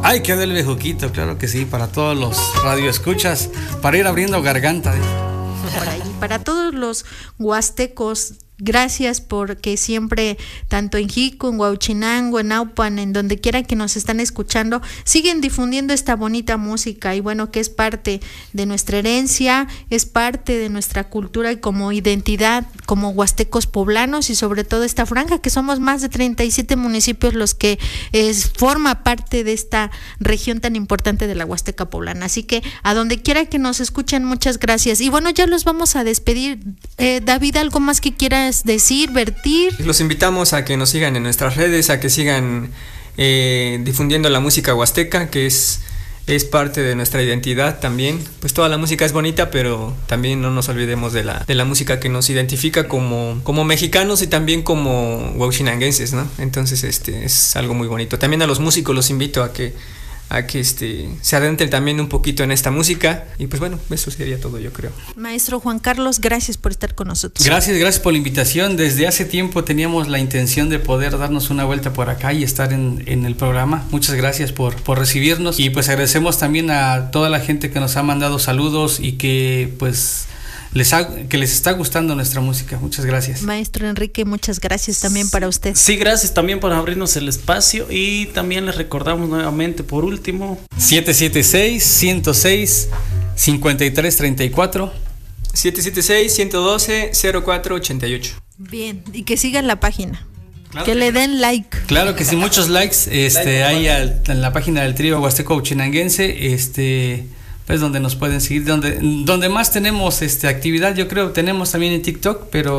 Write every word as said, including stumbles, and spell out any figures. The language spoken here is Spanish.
Ay, quedó el bejuquito, claro que sí, para todos los radioescuchas, para ir abriendo garganta. Por ahí, para todos los huastecos, gracias porque siempre, tanto en Jico, en Huauchinango, en Naupan, en donde quiera que nos están escuchando, siguen difundiendo esta bonita música y bueno, que es parte de nuestra herencia, es parte de nuestra cultura y como identidad, como huastecos poblanos y sobre todo esta franja, que somos más de treinta y siete municipios los que es, forma parte de esta región tan importante de la Huasteca Poblana. Así que a donde quiera que nos escuchen, muchas gracias. Y bueno, ya los vamos a despedir. Eh, David, ¿algo más que quieras decir, vertir? Los invitamos a que nos sigan en nuestras redes, a que sigan eh, difundiendo la música huasteca, que es, es parte de nuestra identidad también. Pues toda la música es bonita, pero también no nos olvidemos de la, de la música que nos identifica como, como mexicanos y también como huauchinanguenses, ¿no? Entonces este es algo muy bonito. También a los músicos los invito a que a que este, se adentren también un poquito en esta música. Y pues bueno, eso sería todo, yo creo. Maestro Juan Carlos, gracias por estar con nosotros. Gracias, gracias por la invitación. Desde hace tiempo teníamos la intención de poder darnos una vuelta por acá y estar en, en el programa. Muchas gracias por, por recibirnos. Y pues agradecemos también a toda la gente que nos ha mandado saludos y que pues Les ha, que les está gustando nuestra música. Muchas gracias. Maestro Enrique, muchas gracias también para usted. Sí, gracias también por abrirnos el espacio y también les recordamos nuevamente por último siete siete seis, uno cero seis, cinco tres tres cuatro siete siete seis, uno uno dos, cero cuatro ocho ocho. Bien, y que sigan la página. Claro que, que le den like. Claro que sí, muchos likes este, hay al, en la página del trío Huasteco Huauchinanguense, este es donde nos pueden seguir, donde, donde más tenemos este, actividad, yo creo, tenemos también en TikTok, pero